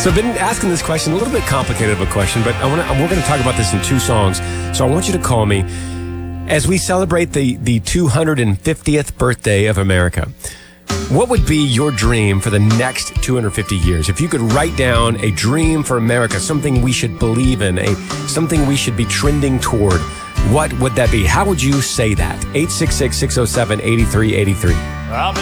So I've been asking this question, a little bit complicated of a question, but we're going to talk about this in two songs. So I want you to call me as we celebrate the 250th birthday of America. What would be your dream for the next 250 years? If you could write down a dream for America, something we should believe in, something we should be trending toward, what would that be? How would you say that? 866-607-8383.